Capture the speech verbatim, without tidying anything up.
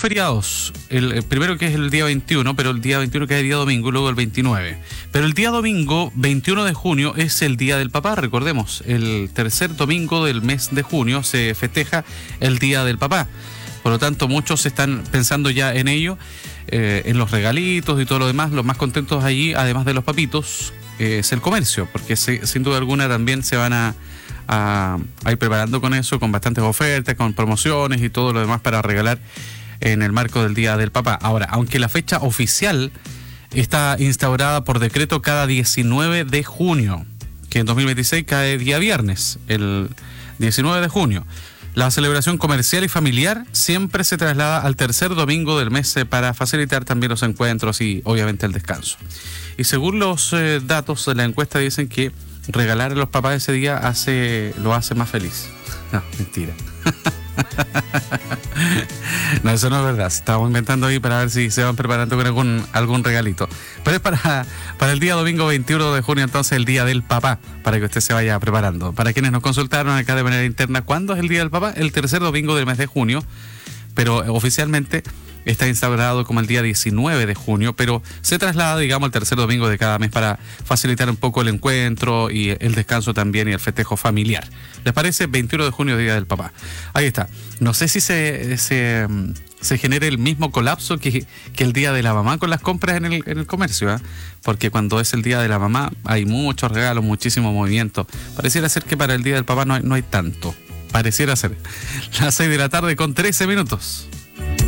feriados. El, el primero que es el día veintiuno, pero el día veintiuno que es el día domingo, y luego el veintinueve. Pero el día domingo, veintiuno de junio, es el Día del Papá, recordemos. El tercer domingo del mes de junio se festeja el Día del Papá. Por lo tanto, muchos están pensando ya en ello, eh, en los regalitos y todo lo demás. Los más contentos allí, además de los papitos, eh, es el comercio, porque se, sin duda alguna también se van a, a, a ir preparando con eso, con bastantes ofertas, con promociones y todo lo demás para regalar en el marco del Día del Papá. Ahora, aunque la fecha oficial está instaurada por decreto cada diecinueve de junio, que en dos mil veintiséis cae día viernes, el diecinueve de junio. La celebración comercial y familiar siempre se traslada al tercer domingo del mes para facilitar también los encuentros y obviamente el descanso. Y según los eh, datos de la encuesta dicen que regalar a los papás ese día hace, lo hace más feliz. No, mentira. No, eso no es verdad. Estamos inventando ahí para ver si se van preparando con algún, algún regalito. Pero es para, para el día domingo veintiuno de junio, entonces el Día del Papá, para que usted se vaya preparando. Para quienes nos consultaron acá de manera interna, ¿cuándo es el Día del Papá? El tercer domingo del mes de junio, pero oficialmente está instaurado como el día diecinueve de junio, pero se traslada, digamos, al tercer domingo de cada mes para facilitar un poco el encuentro y el descanso también y el festejo familiar. ¿Les parece? veintiuno de junio, Día del Papá. Ahí está. No sé si se, se, se genere el mismo colapso que, que el Día de la Mamá con las compras en el, en el comercio, ¿eh? Porque cuando es el Día de la Mamá hay muchos regalos, muchísimo movimiento. Pareciera ser que para el Día del Papá no hay, no hay tanto. Pareciera ser. Las seis de la tarde con trece minutos.